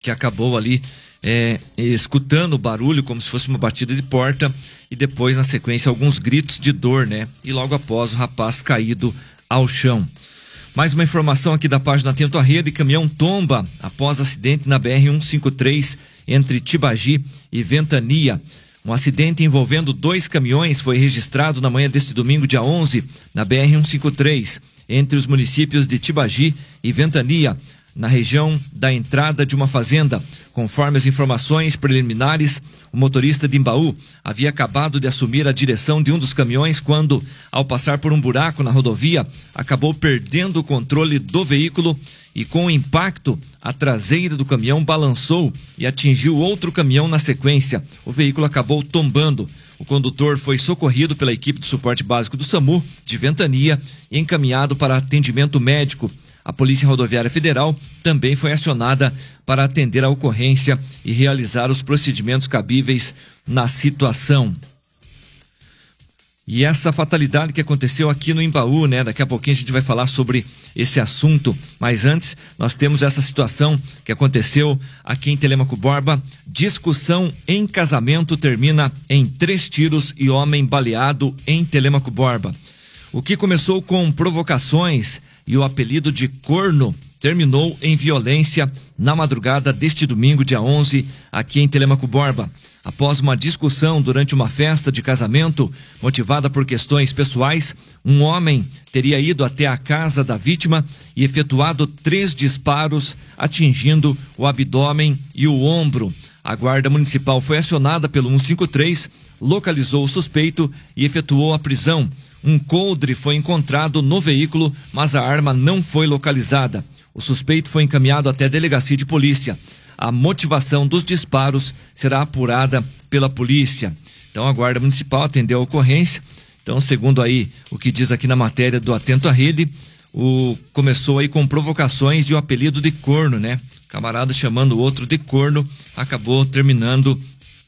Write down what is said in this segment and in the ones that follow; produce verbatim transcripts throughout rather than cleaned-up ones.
que acabou ali é, escutando o barulho como se fosse uma batida de porta e depois, na sequência, alguns gritos de dor, né? E logo após, o rapaz caído ao chão. Mais uma informação aqui da página Atento à Rede: caminhão tomba após acidente na B R cento e cinquenta e três entre Tibagi e Ventania. Um acidente envolvendo dois caminhões foi registrado na manhã deste domingo, dia onze, na B R cento e cinquenta e três, entre os municípios de Tibagi e Ventania, na região da entrada de uma fazenda. Conforme as informações preliminares, o motorista de Imbaú havia acabado de assumir a direção de um dos caminhões quando, ao passar por um buraco na rodovia, acabou perdendo o controle do veículo e, com o impacto, a traseira do caminhão balançou e atingiu outro caminhão na sequência. O veículo acabou tombando. O condutor foi socorrido pela equipe do suporte básico do SAMU de Ventania e encaminhado para atendimento médico. A Polícia Rodoviária Federal também foi acionada para atender a ocorrência e realizar os procedimentos cabíveis na situação. E essa fatalidade que aconteceu aqui no Imbaú, né? Daqui a pouquinho a gente vai falar sobre esse assunto, mas antes nós temos essa situação que aconteceu aqui em Telêmaco Borba. Discussão em casamento termina em três tiros e homem baleado em Telêmaco Borba. O que começou com provocações e o apelido de corno terminou em violência na madrugada deste domingo, dia onze, aqui em Telêmaco Borba. Após uma discussão durante uma festa de casamento motivada por questões pessoais, um homem teria ido até a casa da vítima e efetuado três disparos, atingindo o abdômen e o ombro. A guarda municipal foi acionada pelo cento e cinquenta e três, localizou o suspeito e efetuou a prisão. Um coldre foi encontrado no veículo, mas a arma não foi localizada. O suspeito foi encaminhado até a delegacia de polícia. A motivação dos disparos será apurada pela polícia. Então a guarda municipal atendeu a ocorrência. Então, segundo aí o que diz aqui na matéria do Atento à Rede, o começou aí com provocações e o apelido de corno, né? Camarada chamando o outro de corno, acabou terminando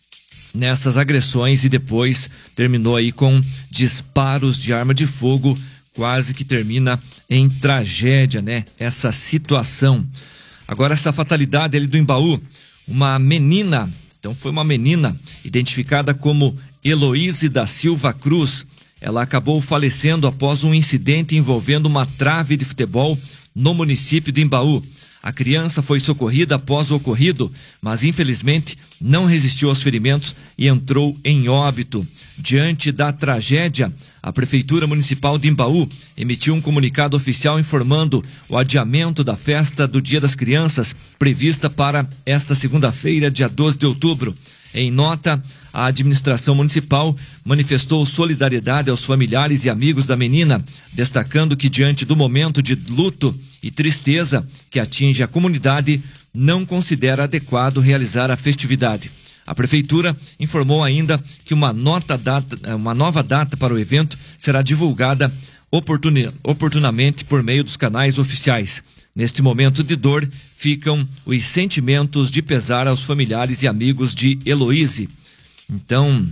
nessas agressões e depois terminou aí com disparos de arma de fogo, quase que termina em tragédia, né? Essa situação. Agora, essa fatalidade ali do Imbaú, uma menina, então foi uma menina identificada como Heloíse da Silva Cruz. Ela acabou falecendo após um incidente envolvendo uma trave de futebol no município de Imbaú. A criança foi socorrida após o ocorrido, mas infelizmente não resistiu aos ferimentos e entrou em óbito. Diante da tragédia, a Prefeitura Municipal de Imbaú emitiu um comunicado oficial informando o adiamento da festa do Dia das Crianças, prevista para esta segunda-feira, dia doze de outubro. Em nota, a administração municipal manifestou solidariedade aos familiares e amigos da menina, destacando que, diante do momento de luto e tristeza que atinge a comunidade, não considera adequado realizar a festividade. A Prefeitura informou ainda que uma, nota data, uma nova data para o evento será divulgada oportun, oportunamente por meio dos canais oficiais. Neste momento de dor, ficam os sentimentos de pesar aos familiares e amigos de Heloíse. Então,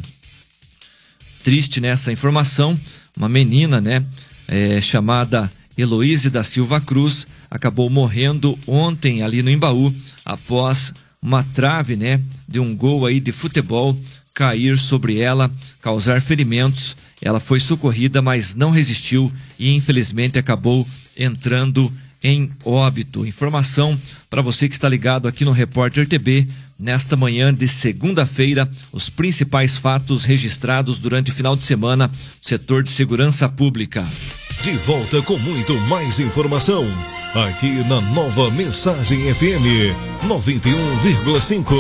triste nessa informação, uma menina, né, é, chamada Heloíse da Silva Cruz, acabou morrendo ontem ali no Imbaú, após uma trave, né, de um gol aí de futebol cair sobre ela, causar ferimentos. Ela foi socorrida, mas não resistiu e infelizmente acabou entrando em óbito. Informação para você que está ligado aqui no Repórter T B. Nesta manhã de segunda-feira, os principais fatos registrados durante o final de semana no setor de segurança pública. De volta com muito mais informação, aqui na Nova Mensagem F M noventa e um vírgula cinco.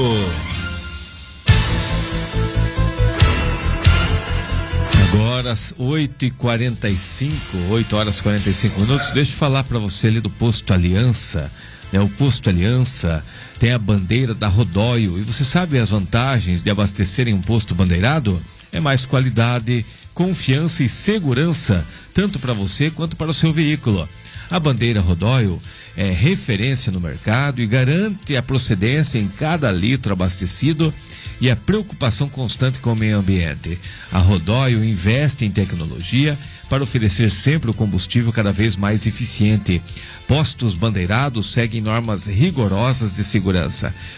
Agora às oito e quarenta e cinco, oito horas e quarenta e cinco minutos. Deixa eu falar para você ali do Posto Aliança, né? O Posto Aliança tem a bandeira da Rodóio. E você sabe as vantagens de abastecer em um posto bandeirado? É mais qualidade, confiança e segurança, tanto para você quanto para o seu veículo. A bandeira Rodóio é referência no mercado e garante a procedência em cada litro abastecido e a preocupação constante com o meio ambiente. A Rodóio investe em tecnologia para oferecer sempre o combustível cada vez mais eficiente. Postos bandeirados seguem normas rigorosas de segurança.